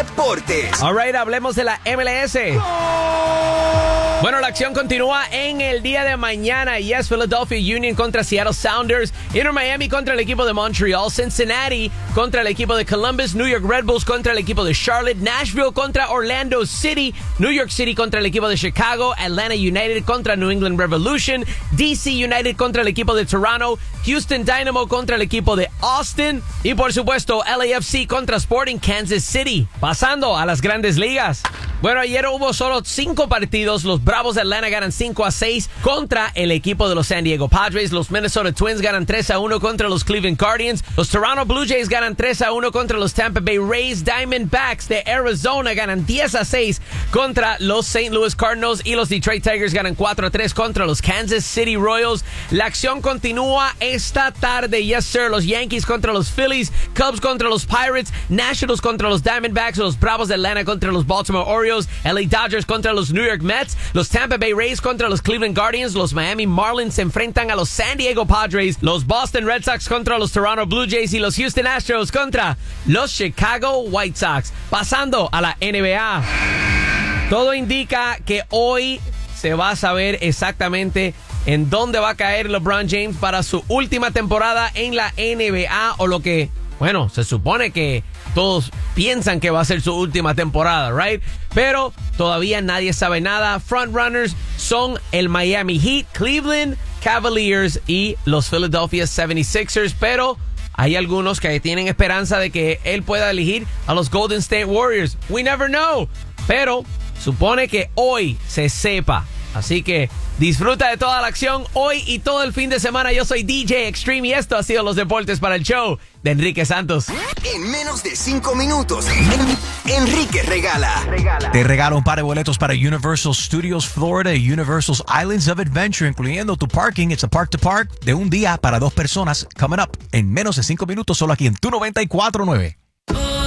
deportes. All right, hablemos de la MLS. Bueno, la acción continúa en el día de mañana. Yes, Philadelphia Union contra Seattle Sounders. Inter Miami contra el equipo de Montreal. Cincinnati contra el equipo de Columbus. New York Red Bulls contra el equipo de Charlotte. Nashville contra Orlando City. New York City contra el equipo de Chicago. Atlanta United contra New England Revolution. DC United contra el equipo de Toronto. Houston Dynamo contra el equipo de Austin. Y por supuesto, LAFC contra Sporting Kansas City. Pasando a las grandes ligas. Bueno, ayer hubo solo 5 partidos. Los Bravos de Atlanta ganan 5-6 contra el equipo de los San Diego Padres. Los Minnesota Twins ganan 3-1 contra los Cleveland Guardians. Los Toronto Blue Jays ganan 3-1 contra los Tampa Bay Rays. Diamondbacks de Arizona ganan 10-6 contra los St. Louis Cardinals. Y los Detroit Tigers ganan 4-3 contra los Kansas City Royals. La acción continúa esta tarde. Yes, sir. Los Yankees contra los Phillies. Cubs contra los Pirates. Nationals contra los Diamondbacks. Los Bravos de Atlanta contra los Baltimore Orioles. LA Dodgers contra los New York Mets. Los Tampa Bay Rays contra los Cleveland Guardians. Los Miami Marlins se enfrentan a los San Diego Padres. Los Boston Red Sox contra los Toronto Blue Jays. Y los Houston Astros contra los Chicago White Sox. Pasando a la NBA. Todo indica que hoy se va a saber exactamente en dónde va a caer LeBron James para su última temporada en la NBA. O lo que, bueno, se supone que todos piensan que va a ser su última temporada, right? Pero todavía nadie sabe nada. Frontrunners son el Miami Heat, Cleveland Cavaliers y los Philadelphia 76ers. Pero hay algunos que tienen esperanza de que él pueda elegir a los Golden State Warriors. We never know. Pero supone que hoy se sepa. Así que disfruta de toda la acción hoy y todo el fin de semana. Yo soy DJ Extreme y esto ha sido Los Deportes para el show de Enrique Santos. En menos de 5 minutos, Enrique regala. Te regalo un par de boletos para Universal Studios Florida y Universal's Islands of Adventure, incluyendo tu parking. It's a park to park de un día para 2 personas. Coming up en menos de 5 minutos, solo aquí en Tu 94.9.